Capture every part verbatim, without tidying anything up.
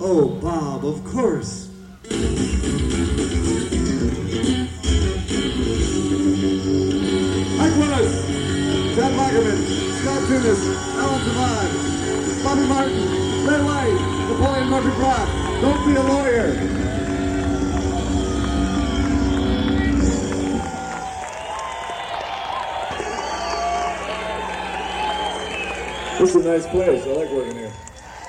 Oh, Bob, of course. Mike Willis, Chad Lagerman, Scott Tunis, Alan Savard, Bobby Martin, Ray White, Napoleon Murphy Brock. Don't be a lawyer. This is a nice place. I like working here.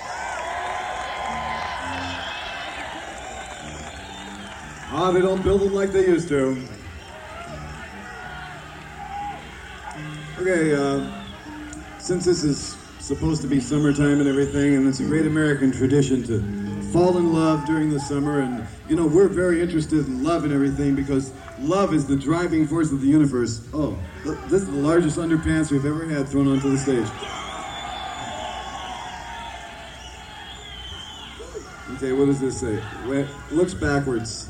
Ah, they don't build them like they used to. Okay, uh, since this is supposed to be summertime and everything, and it's a great American tradition to fall in love during the summer, and, you know, we're very interested in love and everything because love is the driving force of the universe. Oh, th- this is the largest underpants we've ever had thrown onto the stage. Okay, what does this say? Wait, looks backwards.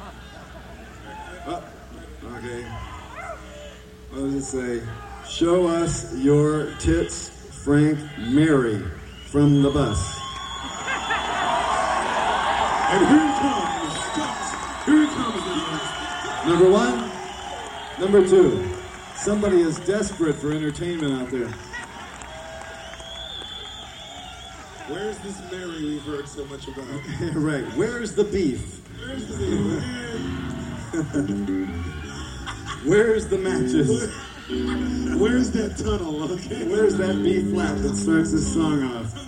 Oh, okay. What does it say? Show us your tits, Frank Mary, from the bus. And here it comes. Here it comes. Number one. Number two. Somebody is desperate for entertainment out there. Where's this Mary we've heard so much about? Right. Where's the beef? Where's the beef? Where's the matches? Where's that tunnel? Okay. Where's that B flat that starts this song off?